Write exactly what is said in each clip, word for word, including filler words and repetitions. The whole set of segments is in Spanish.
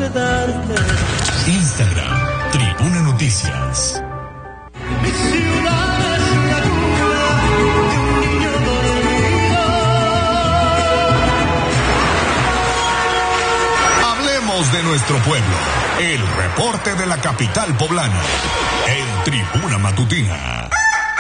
recordarte. Instagram, Tribuna Noticias. Mi ciudad es la cuna de un niño dormido. Hablemos de nuestro pueblo. El reporte de la capital poblana. En Tribuna Matutina.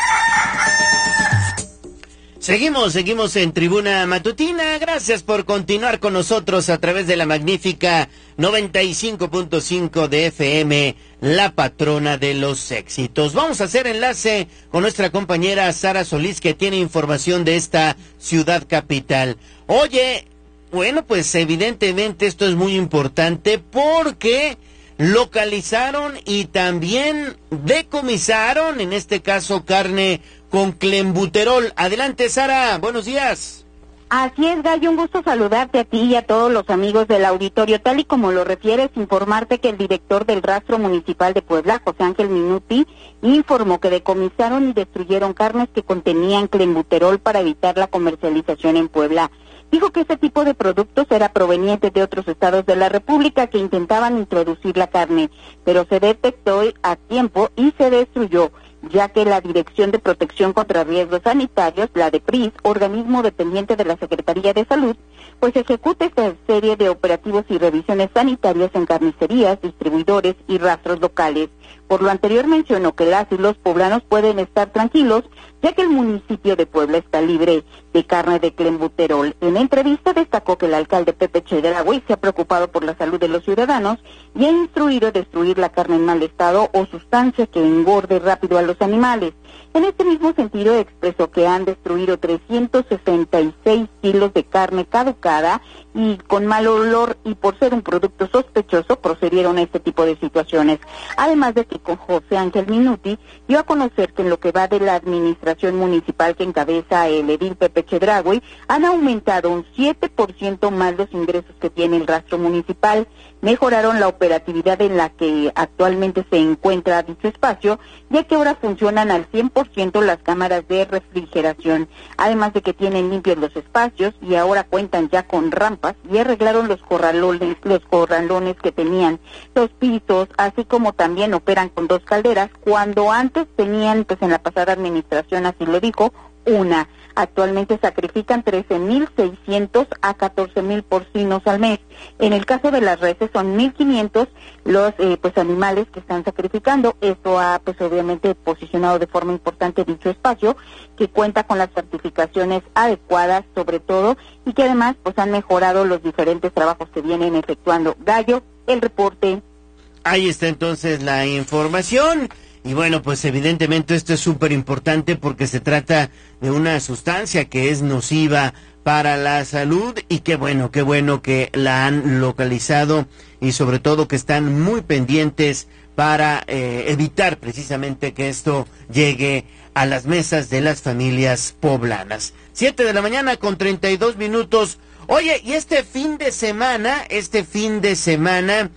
Seguimos, seguimos en Tribuna Matutina. Gracias por continuar con nosotros a través de la magnífica noventa y cinco punto cinco de F M, la patrona de los éxitos. Vamos a hacer enlace con nuestra compañera Sara Solís, que tiene información de esta ciudad capital. Oye, bueno, pues evidentemente esto es muy importante porque localizaron y también decomisaron, en este caso, carne con clenbuterol. Adelante, Sara, buenos días. Así es, Gallo, un gusto saludarte a ti y a todos los amigos del auditorio. Tal y como lo refieres, informarte que el director del Rastro Municipal de Puebla, José Ángel Minuti, informó que decomisaron y destruyeron carnes que contenían clenbuterol para evitar la comercialización en Puebla. Dijo que este tipo de productos era proveniente de otros estados de la República que intentaban introducir la carne, pero se detectó a tiempo y se destruyó, ya que la Dirección de Protección contra Riesgos Sanitarios, la DEPRIS, organismo dependiente de la Secretaría de Salud, pues ejecuta esta serie de operativos y revisiones sanitarias en carnicerías, distribuidores y rastros locales. Por lo anterior mencionó que las y los poblanos pueden estar tranquilos, ya que el municipio de Puebla está libre de carne de clenbuterol. En entrevista destacó que el alcalde Pepe Chedraui se ha preocupado por la salud de los ciudadanos y ha instruido destruir la carne en mal estado o sustancia que engorde rápido a los animales. En este mismo sentido expresó que han destruido trescientos sesenta y seis kilos de carne caducada y con mal olor, y por ser un producto sospechoso procedieron a este tipo de situaciones. Además de que con José Ángel Minuti dio a conocer que en lo que va de la administración municipal que encabeza el edil Pepe Chedraui, han aumentado un siete por ciento más los ingresos que tiene el rastro municipal, mejoraron la operatividad en la que actualmente se encuentra dicho espacio, ya que ahora funcionan al cien por ciento las cámaras de refrigeración, además de que tienen limpios los espacios y ahora cuentan ya con rampas y arreglaron los corralones, los corralones que tenían, los pisos, así como también operan con dos calderas, cuando antes tenían, pues en la pasada administración así lo dijo, una. Actualmente sacrifican trece mil seiscientos a catorce mil porcinos al mes. En el caso de las reses son mil quinientos los eh, pues animales que están sacrificando. Esto ha pues obviamente posicionado de forma importante dicho espacio, que cuenta con las certificaciones adecuadas sobre todo, y que además pues han mejorado los diferentes trabajos que vienen efectuando. Gallo, el reporte. Ahí está entonces la información. Y bueno, pues evidentemente esto es súper importante porque se trata de una sustancia que es nociva para la salud, y qué bueno, qué bueno que la han localizado y sobre todo que están muy pendientes para eh, evitar precisamente que esto llegue a las mesas de las familias poblanas. Siete de la mañana con treinta y dos minutos. Oye, y este fin de semana, este fin de semana...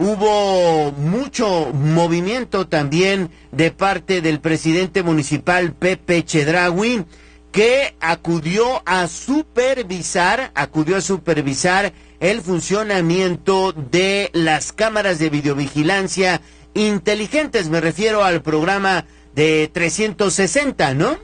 hubo mucho movimiento también de parte del presidente municipal Pepe Chedraui, que acudió a supervisar, acudió a supervisar el funcionamiento de las cámaras de videovigilancia inteligentes. Me refiero al programa de trescientos sesenta, ¿no?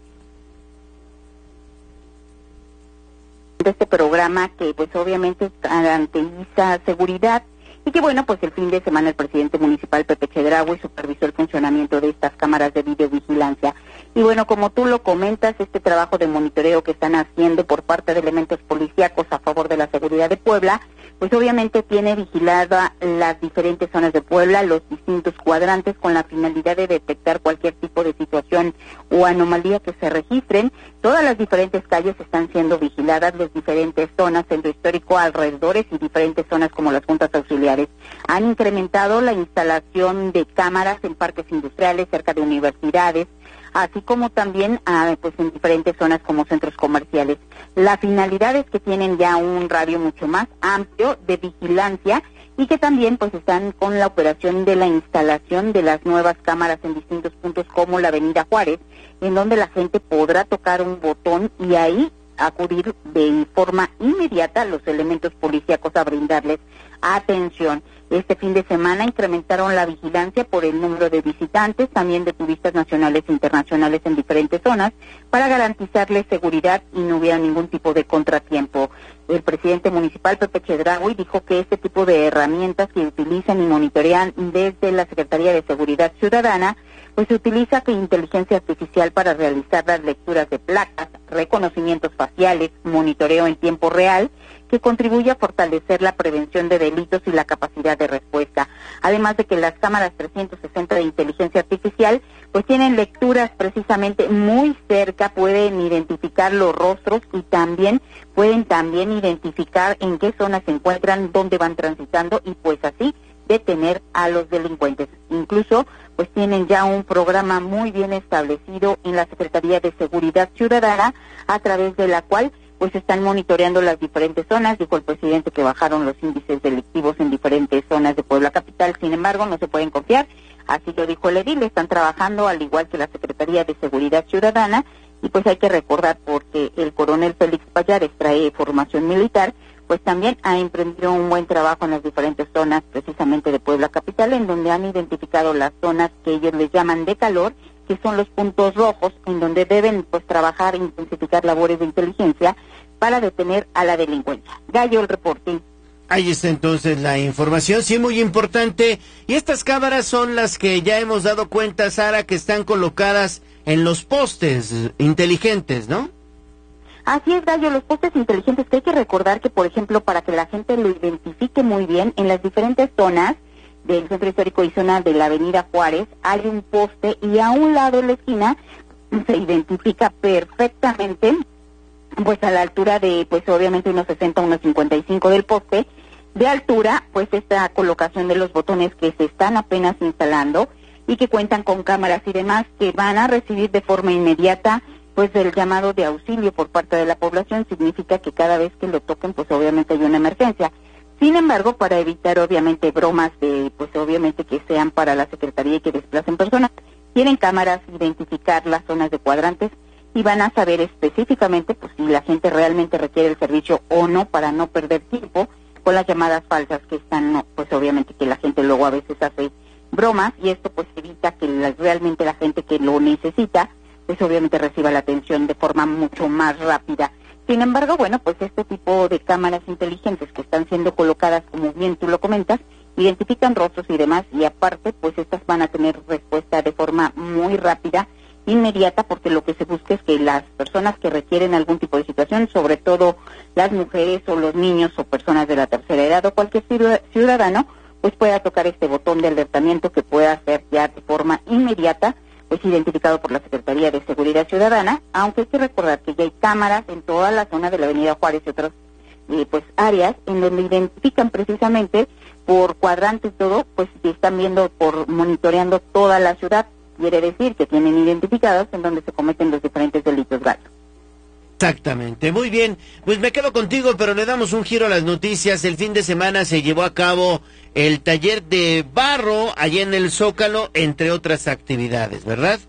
De este programa que pues obviamente garantiza seguridad. Y que bueno, pues el fin de semana el presidente municipal Pepe Chedraui supervisó el funcionamiento de estas cámaras de videovigilancia. Y bueno, como tú lo comentas, este trabajo de monitoreo que están haciendo por parte de elementos policíacos a favor de la seguridad de Puebla, pues obviamente tiene vigilada las diferentes zonas de Puebla, los distintos cuadrantes, con la finalidad de detectar cualquier tipo de situación o anomalía que se registren. Todas las diferentes calles están siendo vigiladas, las diferentes zonas, centro histórico, alrededores y diferentes zonas como las juntas auxiliares. Han incrementado la instalación de cámaras en parques industriales, cerca de universidades, así como también ah, pues en diferentes zonas como centros comerciales. La finalidad es que tienen ya un radio mucho más amplio de vigilancia, y que también pues están con la operación de la instalación de las nuevas cámaras en distintos puntos como la Avenida Juárez, en donde la gente podrá tocar un botón y ahí acudir de forma inmediata a los elementos policíacos a brindarles atención. Este fin de semana incrementaron la vigilancia por el número de visitantes, también de turistas nacionales e internacionales en diferentes zonas, para garantizarles seguridad y no hubiera ningún tipo de contratiempo. El presidente municipal, Pepe Chedraui, dijo que este tipo de herramientas que utilizan y monitorean desde la Secretaría de Seguridad Ciudadana, pues se utiliza con inteligencia artificial para realizar las lecturas de placas, reconocimientos faciales, monitoreo en tiempo real, que contribuye a fortalecer la prevención de delitos y la capacidad de respuesta. Además de que las cámaras trescientos sesenta de inteligencia artificial, pues tienen lecturas precisamente muy cerca, pueden identificar los rostros y también pueden también identificar en qué zonas se encuentran, dónde van transitando y pues así detener a los delincuentes. Incluso pues tienen ya un programa muy bien establecido en la Secretaría de Seguridad Ciudadana, a través de la cual pues están monitoreando las diferentes zonas. Dijo el presidente que bajaron los índices delictivos en diferentes zonas de Puebla Capital, sin embargo no se pueden confiar, así lo dijo el edil, están trabajando al igual que la Secretaría de Seguridad Ciudadana, y pues hay que recordar, porque el coronel Félix Payares trae formación militar, pues también ha emprendido un buen trabajo en las diferentes zonas precisamente de Puebla Capital, en donde han identificado las zonas que ellos les llaman de calor, que son los puntos rojos, en donde deben pues trabajar e intensificar labores de inteligencia para detener a la delincuencia. Gallo, el reporte. Ahí está entonces la información, sí, muy importante. Y estas cámaras son las que ya hemos dado cuenta, Sara, que están colocadas en los postes inteligentes, ¿no? Así es, Gallo, los postes inteligentes, que hay que recordar que, por ejemplo, para que la gente lo identifique muy bien, en las diferentes zonas del centro histórico y zona de la avenida Juárez, hay un poste y a un lado de la esquina se identifica perfectamente, pues a la altura de, pues obviamente unos sesenta, unos cincuenta y cinco del poste, de altura, pues esta colocación de los botones que se están apenas instalando y que cuentan con cámaras y demás que van a recibir de forma inmediata pues el llamado de auxilio por parte de la población. Significa que cada vez que lo toquen, pues obviamente hay una emergencia. Sin embargo, para evitar obviamente bromas de, pues obviamente que sean para la Secretaría y que desplacen personas, tienen cámaras, identificar las zonas de cuadrantes y van a saber específicamente pues si la gente realmente requiere el servicio o no, para no perder tiempo con las llamadas falsas que están, no, pues obviamente que la gente luego a veces hace bromas, y esto pues evita que la, realmente la gente que lo necesita pues obviamente reciba la atención de forma mucho más rápida. Sin embargo, bueno, pues este tipo de cámaras inteligentes que están siendo colocadas, como bien tú lo comentas, identifican rostros y demás, y aparte, pues estas van a tener respuesta de forma muy rápida, inmediata, porque lo que se busca es que las personas que requieren algún tipo de situación, sobre todo las mujeres o los niños o personas de la tercera edad o cualquier ciudadano, pues pueda tocar este botón de alertamiento que pueda ser ya de forma inmediata, pues identificado por la Secretaría de Seguridad Ciudadana, aunque hay que recordar que ya hay cámaras en toda la zona de la avenida Juárez y otras eh, pues áreas en donde identifican precisamente por cuadrante y todo, pues si están viendo, por monitoreando toda la ciudad, quiere decir que tienen identificados en donde se cometen los diferentes delitos, Gallo. Exactamente, muy bien, pues me quedo contigo, pero le damos un giro a las noticias. El fin de semana se llevó a cabo el taller de barro allá en el Zócalo, entre otras actividades, ¿verdad?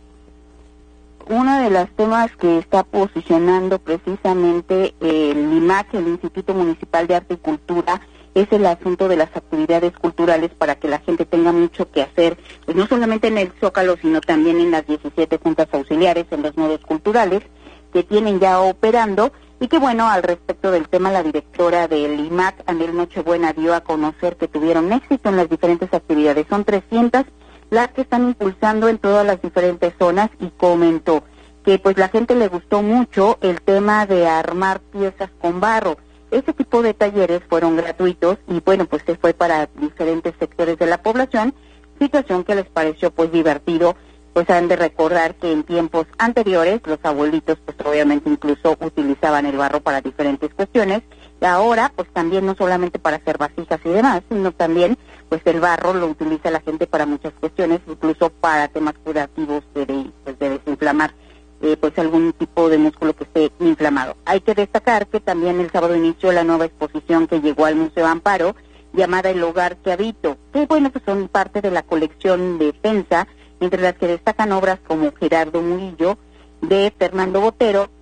Uno de los temas que está posicionando precisamente el I M A C, el Instituto Municipal de Arte y Cultura, es el asunto de las actividades culturales para que la gente tenga mucho que hacer, pues no solamente en el Zócalo, sino también en las diecisiete juntas auxiliares, en los nodos culturales que tienen ya operando, y que bueno, al respecto del tema, la directora del I M A C, Anel Nochebuena, dio a conocer que tuvieron éxito en las diferentes actividades. Son trescientas las que están impulsando en todas las diferentes zonas, y comentó que pues la gente le gustó mucho el tema de armar piezas con barro. Ese tipo de talleres fueron gratuitos y bueno, pues se fue para diferentes sectores de la población, situación que les pareció pues divertido. Pues han de recordar que en tiempos anteriores los abuelitos pues obviamente incluso utilizaban el barro para diferentes cuestiones, y ahora pues también no solamente para hacer vasijas y demás, sino también pues el barro lo utiliza la gente para muchas cuestiones, incluso para temas curativos de, pues, de desinflamar eh, pues algún tipo de músculo que esté inflamado. Hay que destacar que también el sábado inició la nueva exposición que llegó al Museo Amparo, llamada El Hogar que Habito, que bueno, pues son parte de la colección de Pensa, entre las que destacan obras como Gerardo Murillo, de Fernando Botero,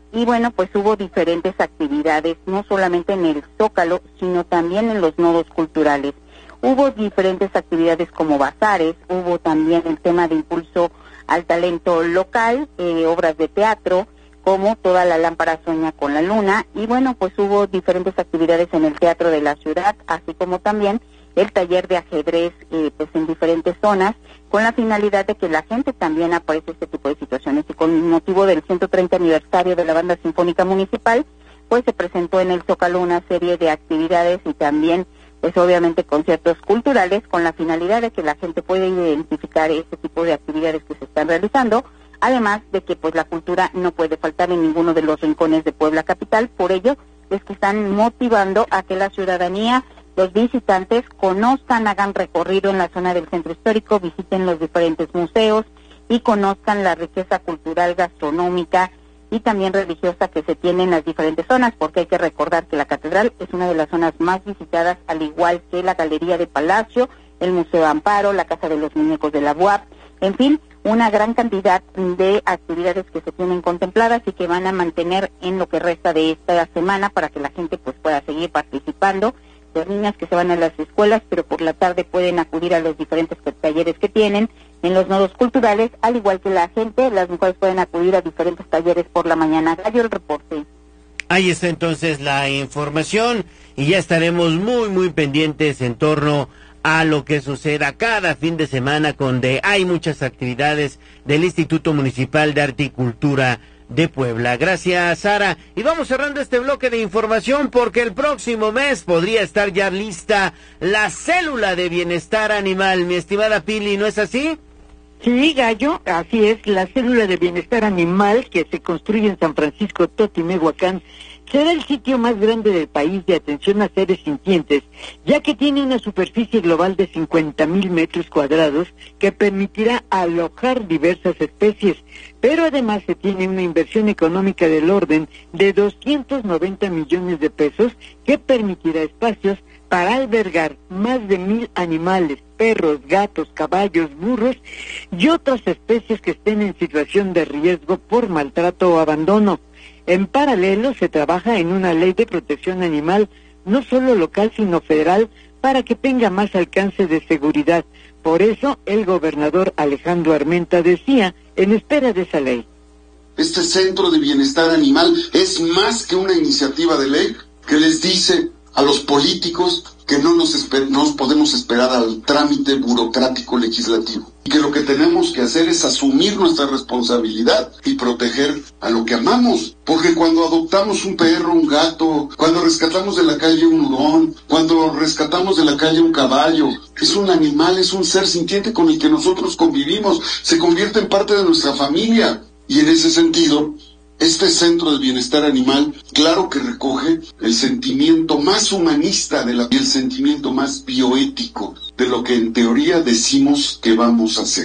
y bueno, pues hubo diferentes actividades, no solamente en el Zócalo, sino también en los nodos culturales. Hubo diferentes actividades como bazares, hubo también el tema de impulso al talento local, eh, obras de teatro, como Toda la lámpara sueña con la luna, y bueno, pues hubo diferentes actividades en el Teatro de la Ciudad, así como también el taller de ajedrez, eh, pues en diferentes zonas, con la finalidad de que la gente también aparece este tipo de situaciones. Y con motivo del ciento treinta aniversario de la Banda Sinfónica Municipal, pues se presentó en el Zócalo una serie de actividades y también, pues obviamente conciertos culturales, con la finalidad de que la gente pueda identificar este tipo de actividades que se están realizando, además de que pues la cultura no puede faltar en ninguno de los rincones de Puebla capital. Por ello es que están motivando a que la ciudadanía, los visitantes, conozcan, hagan recorrido en la zona del centro histórico, visiten los diferentes museos y conozcan la riqueza cultural, gastronómica y también religiosa que se tiene en las diferentes zonas, porque hay que recordar que la catedral es una de las zonas más visitadas, al igual que la Galería de Palacio, el Museo Amparo, la Casa de los Muñecos de la U A P, en fin, una gran cantidad de actividades que se tienen contempladas y que van a mantener en lo que resta de esta semana para que la gente pues pueda seguir participando. Las niñas que se van a las escuelas, pero por la tarde pueden acudir a los diferentes talleres que tienen en los nodos culturales, al igual que la gente, las mujeres pueden acudir a diferentes talleres por la mañana. Gallo, el reporte. Ahí está entonces la información y ya estaremos muy muy pendientes en torno a lo que suceda cada fin de semana, donde hay muchas actividades del Instituto Municipal de Arte y Cultura de Puebla. Gracias, Sara. Y vamos cerrando este bloque de información porque el próximo mes podría estar ya lista la célula de bienestar animal. Mi estimada Pili, ¿no es así? Sí, Gallo, así es. La célula de bienestar animal que se construye en San Francisco Totimehuacán será el sitio más grande del país de atención a seres sintientes, ya que tiene una superficie global de cincuenta mil metros cuadrados que permitirá alojar diversas especies, pero además se tiene una inversión económica del orden de doscientos noventa millones de pesos que permitirá espacios para albergar más de mil animales, perros, gatos, caballos, burros y otras especies que estén en situación de riesgo por maltrato o abandono. En paralelo, se trabaja en una ley de protección animal, no solo local, sino federal, para que tenga más alcance de seguridad. Por eso, el gobernador Alejandro Armenta decía, en espera de esa ley: este centro de bienestar animal es más que una iniciativa de ley que les dice a los políticos que no nos, esper- nos podemos esperar al trámite burocrático legislativo, y que lo que tenemos que hacer es asumir nuestra responsabilidad y proteger a lo que amamos, porque cuando adoptamos un perro, un gato, cuando rescatamos de la calle un hurón, cuando rescatamos de la calle un caballo, es un animal, es un ser sintiente con el que nosotros convivimos, se convierte en parte de nuestra familia, y en ese sentido, este centro de bienestar animal, claro que recoge el sentimiento más humanista de la, y el sentimiento más bioético de lo que en teoría decimos que vamos a hacer.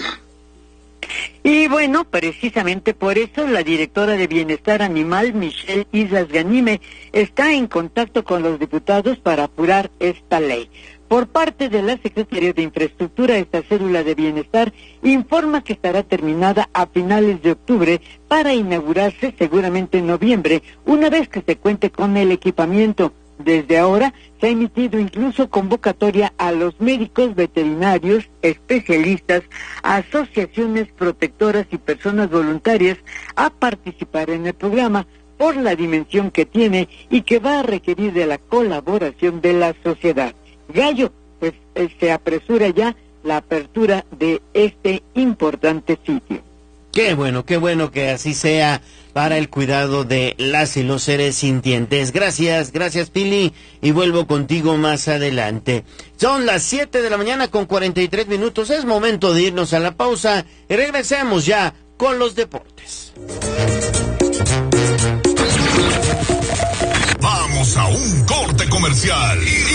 Y bueno, precisamente por eso la directora de Bienestar Animal, Michelle Islas Ganime, está en contacto con los diputados para apurar esta ley. Por parte de la Secretaría de Infraestructura, esta célula de bienestar informa que estará terminada a finales de octubre para inaugurarse seguramente en noviembre, una vez que se cuente con el equipamiento. Desde ahora se ha emitido incluso convocatoria a los médicos veterinarios, especialistas, asociaciones protectoras y personas voluntarias a participar en el programa por la dimensión que tiene y que va a requerir de la colaboración de la sociedad. Gallo, pues eh, se apresura ya la apertura de este importante sitio. Qué bueno, qué bueno que así sea para el cuidado de las y los seres sintientes. Gracias, gracias Pili, y vuelvo contigo más adelante. Son las siete de la mañana con cuarenta y tres minutos, es momento de irnos a la pausa y regresemos ya con los deportes. Vamos a un corte comercial.